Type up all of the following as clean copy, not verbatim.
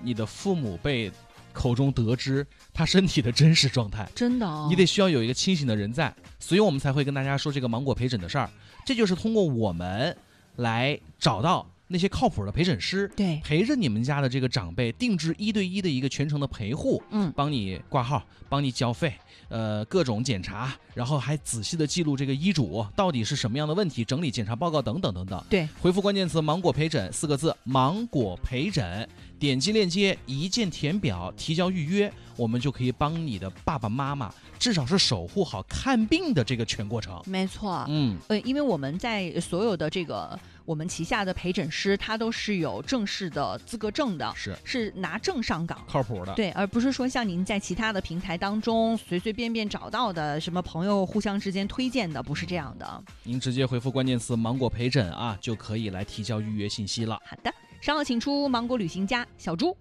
你的父母辈口中得知他身体的真实状态， 真的哦， 你得需要有一个清醒的人在，所以我们才会跟大家说这个芒果陪诊的事儿。这就是通过我们来找到那些靠谱的陪诊师， 对， 陪着你们家的这个长辈，定制1对1的一个全程的陪护，帮你挂号，帮你交费，各种检查，然后还仔细的记录这个医嘱到底是什么样的问题，整理检查报告等等等等。 对， 回复关键词芒果陪诊4个字，芒果陪诊，点击链接一键填表提交预约，我们就可以帮你的爸爸妈妈至少是守护好看病的这个全过程。 没错，因为我们在所有的这个我们旗下的陪诊师，他都是有正式的资格证的，是拿证上岗， 靠谱的。 对，而不是说像您在其他的平台当中随随便便找到的什么朋友互相之间推荐的，不是这样的。 您直接回复关键词芒果陪诊啊，就可以来提交预约信息了。 好的，稍后请出芒果旅行家小朱。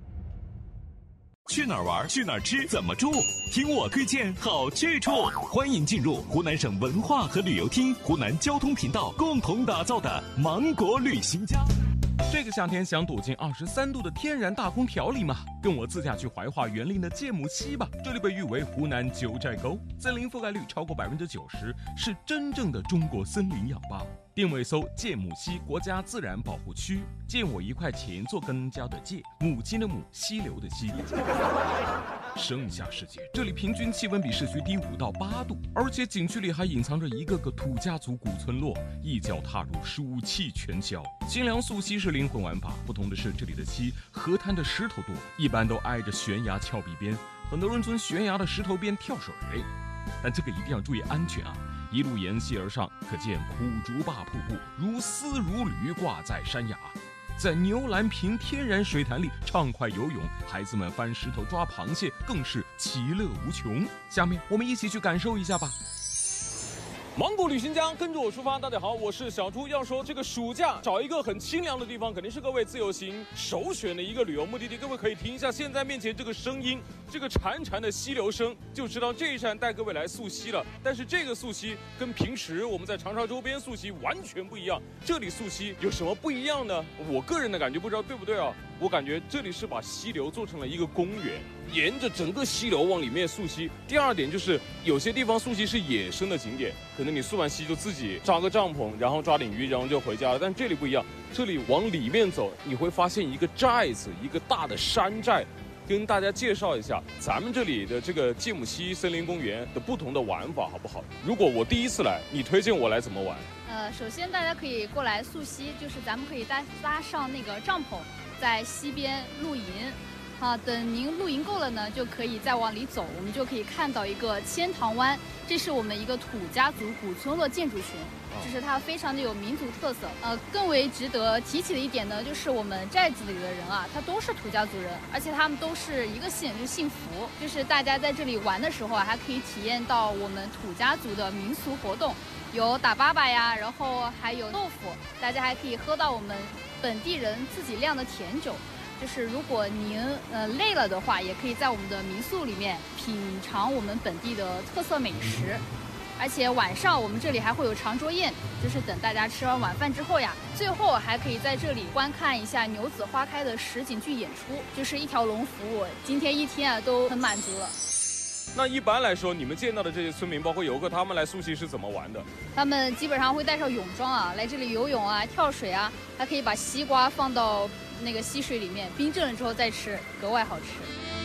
去哪儿玩？去哪儿吃？怎么住？听我推荐好去处。欢迎进入湖南省文化和旅游厅、湖南交通频道共同打造的芒果旅行家。 这个夏天想躲进23度的天然大空调里吗？跟我自驾去怀化园林的芥母溪吧，这里被誉为湖南九寨沟，森林覆盖率超过90%，是真正的中国森林氧吧。定位搜芥母溪国家自然保护区，借我1块钱做更交的借，母亲的母，溪流的溪。盛夏时节，这里平均气温比市区低5到8度，而且景区里还隐藏着一个个土家族古村落，一脚踏入暑气全消。清凉溯溪是灵魂玩法，不同的是这里的溪河滩的石头多，一般都挨着悬崖峭壁边，很多人从悬崖的石头边跳水，但这个一定要注意安全啊！一路沿溪而上，可见苦竹坝瀑布如丝如缕挂在山崖。在牛栏坪天然水潭里畅快游泳，孩子们翻石头抓螃蟹，更是其乐无穷。下面我们一起去感受一下吧。 芒果旅行家跟着我出发。大家好，我是小朱。要说这个暑假找一个很清凉的地方，肯定是各位自由行首选的一个旅游目的地。各位可以听一下现在面前这个声音，这个潺潺的溪流声，就知道这一站带各位来溯溪了。但是这个溯溪跟平时我们在长沙周边溯溪完全不一样。这里溯溪有什么不一样呢？我个人的感觉不知道对不对啊？我感觉这里是把溪流做成了一个公园，沿着整个溪流往里面溯溪。第二点就是有些地方溯溪是野生的景点，可能你溯完溪就自己扎个帐篷，然后抓点鱼，然后就回家了。但这里不一样，这里往里面走，你会发现一个寨子，一个大的山寨。跟大家介绍一下咱们这里的这个芥母溪森林公园的不同的玩法，好不好？如果我第一次来，你推荐我来怎么玩？ 首先大家可以过来溯溪，就是咱们可以搭上那个帐篷，在溪边露营。等您露营够了呢，就可以再往里走，我们就可以看到一个千塘湾，这是我们一个土家族古村落建筑群，就是它非常的有民族特色。更为值得提起的一点呢，就是我们寨子里的人啊，他都是土家族人，而且他们都是一个姓，就是姓福。就是大家在这里玩的时候啊，还可以体验到我们土家族的民俗活动，有打粑粑呀，然后还有豆腐，大家还可以喝到我们本地人自己酿的甜酒。就是如果您累了的话，也可以在我们的民宿里面品尝我们本地的特色美食。而且晚上我们这里还会有长桌宴，就是等大家吃完晚饭之后呀，最后还可以在这里观看一下牛子花开的实景剧演出，就是一条龙服务，今天一天啊都很满足了。 那一般来说，你们见到的这些村民，包括游客，他们来溯溪是怎么玩的？ 他们基本上会带上泳装啊，来这里游泳啊、跳水啊，还可以把西瓜放到那个溪水里面冰镇了之后再吃，格外好吃。